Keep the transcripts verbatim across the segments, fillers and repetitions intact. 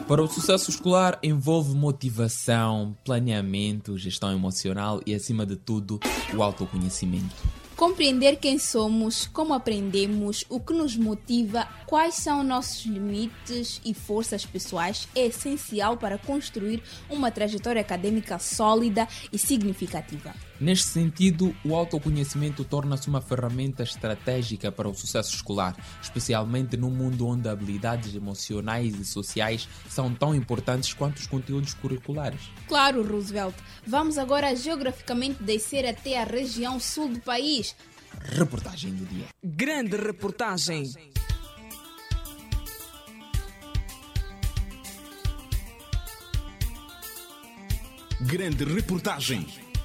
Para o sucesso escolar envolve motivação, planeamento, gestão emocional e, acima de tudo, o autoconhecimento. Compreender quem somos, como aprendemos, o que nos motiva, quais são nossos limites e forças pessoais é essencial para construir uma trajetória acadêmica sólida e significativa. Neste sentido, o autoconhecimento torna-se uma ferramenta estratégica para o sucesso escolar, especialmente num mundo onde habilidades emocionais e sociais são tão importantes quanto os conteúdos curriculares. Claro, Roosevelt. Vamos agora geograficamente descer até a região sul do país. Reportagem do dia. Grande reportagem. Grande reportagem.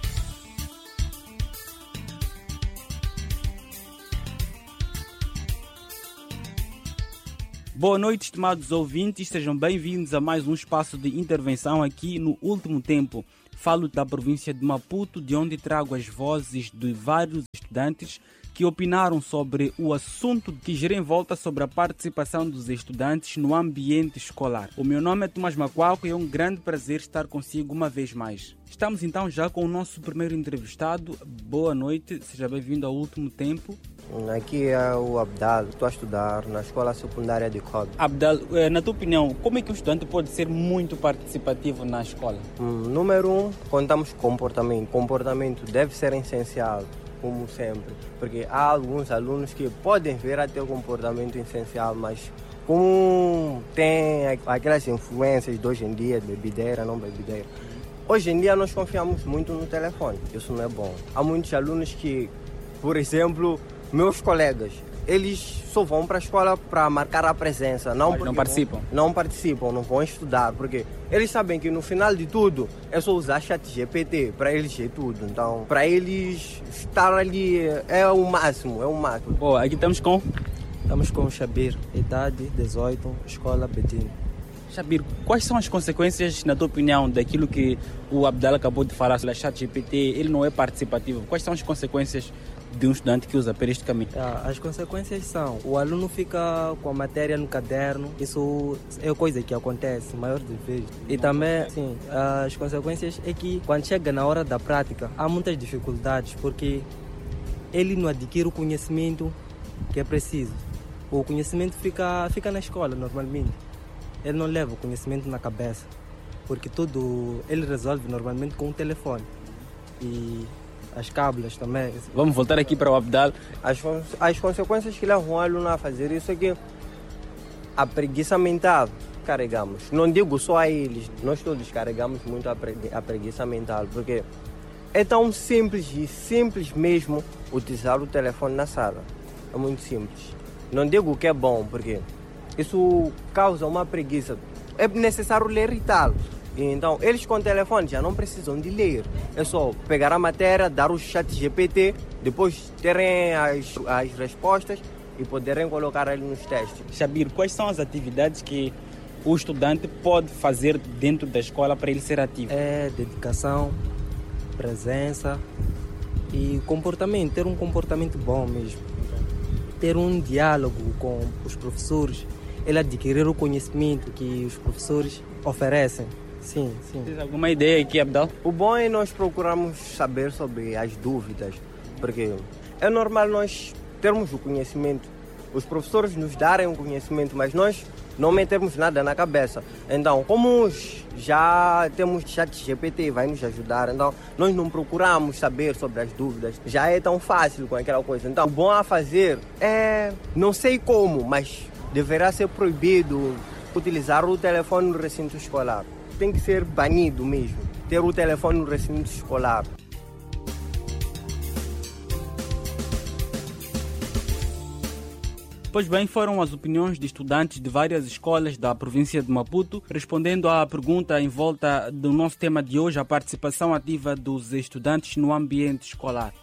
Boa noite, estimados ouvintes, sejam bem-vindos a mais um espaço de intervenção aqui no Último Tempo. Falo da província de Maputo, de onde trago as vozes de vários estudantes que opinaram sobre o assunto que gira em volta sobre a participação dos estudantes no ambiente escolar. O meu nome é Tomás Macuaco e é um grande prazer estar consigo uma vez mais. Estamos então já com o nosso primeiro entrevistado. Boa noite, seja bem-vindo ao Último Tempo. Aqui é o Abdal, estou a estudar na escola secundária de Cobb. Abdal, na tua opinião, como é que o estudante pode ser muito participativo na escola? Hum, número um, contamos comportamento. Comportamento deve ser essencial, como sempre, porque há alguns alunos que podem ver até o comportamento essencial, mas como tem aquelas influências de hoje em dia, de bebedeira, não bebedeira, hoje em dia nós confiamos muito no telefone, isso não é bom. Há muitos alunos que, por exemplo, meus colegas, eles só vão para a escola para marcar a presença. Não, não participam? Vão, não participam, não vão estudar, porque eles sabem que no final de tudo é só usar chat G P T, para eles é tudo. Então, para eles estar ali é o máximo, é o máximo. Bom, aqui estamos com? Estamos com o Shabir, idade dezoito, escola Bedino. Shabir, quais são as consequências, na tua opinião, daquilo que o Abdal acabou de falar sobre a chat G P T? Ele não é participativo. Quais são as consequências de um estudante que usa periodicamente? As consequências são, o aluno fica com a matéria no caderno, isso é coisa que acontece, maior de vezes. E também, sim, as consequências é que quando chega na hora da prática, há muitas dificuldades, porque ele não adquire o conhecimento que é preciso. O conhecimento fica, fica na escola, normalmente. Ele não leva o conhecimento na cabeça, porque tudo ele resolve normalmente com o telefone. E as cábulas também. Vamos voltar aqui para o Abdal. As, as consequências que levam o aluno a fazer isso é que a preguiça mental carregamos. Não digo só a eles, nós todos carregamos muito a, pregui, a preguiça mental, porque é tão simples e simples mesmo utilizar o telefone na sala. É muito simples. Não digo que é bom, porque isso causa uma preguiça. É necessário ler e tal. Então, eles com o telefone já não precisam de ler. É só pegar a matéria, dar o chat G P T, depois terem as, as respostas e poderem colocar ali nos testes. Shabir, quais são as atividades que o estudante pode fazer dentro da escola para ele ser ativo? É dedicação, presença e comportamento. Ter um comportamento bom mesmo. Ter um diálogo com os professores. Ele adquirir o conhecimento que os professores oferecem. Sim, sim. Tem alguma ideia aqui, Abdal? O bom é nós procurarmos saber sobre as dúvidas, porque é normal nós termos o conhecimento, os professores nos darem o conhecimento, mas nós não metermos nada na cabeça. Então, como já temos chat G P T, vai nos ajudar, então nós não procuramos saber sobre as dúvidas, já é tão fácil com aquela coisa. Então, o bom a fazer é, não sei como, mas deverá ser proibido utilizar o telefone no recinto escolar. Tem que ser banido mesmo, ter o telefone no recinto escolar. Pois bem, foram as opiniões de estudantes de várias escolas da província de Maputo, respondendo à pergunta em volta do nosso tema de hoje, a participação ativa dos estudantes no ambiente escolar.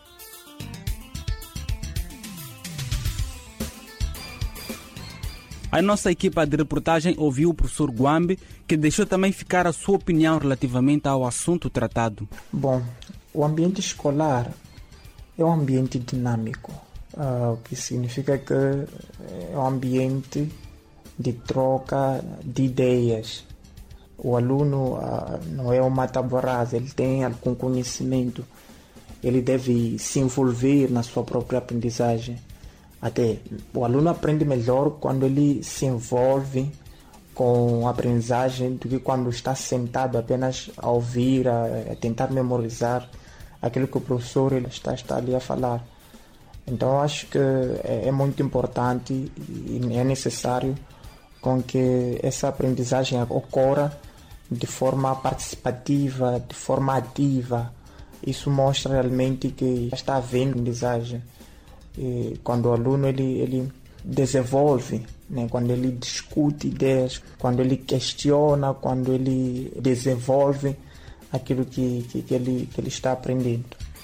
A nossa equipa de reportagem ouviu o professor Guambe, que deixou também ficar a sua opinião relativamente ao assunto tratado. Bom, o ambiente escolar é um ambiente dinâmico, uh, o que significa que é um ambiente de troca de ideias, O aluno uh, não é uma tábua rasa, ele tem algum conhecimento, ele deve se envolver na sua própria aprendizagem. Até o aluno aprende melhor quando ele se envolve com a aprendizagem do que quando está sentado apenas a ouvir, a, a tentar memorizar aquilo que o professor ele está, está ali a falar. Então acho que é, é muito importante e é necessário com que essa aprendizagem ocorra de forma participativa, de forma ativa. Isso mostra realmente que está havendo aprendizagem. E quando o aluno ele, ele desenvolve, né? Quando ele discute ideias, quando ele questiona, quando ele desenvolve aquilo que, que, que, ele, que ele está aprendendo.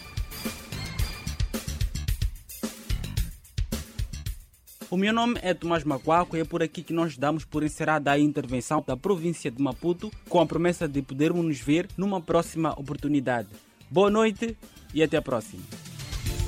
O meu nome é Tomás Macuaco e é por aqui que nós damos por encerrada a intervenção da província de Maputo, com a promessa de podermos nos ver numa próxima oportunidade. Boa noite e até a próxima.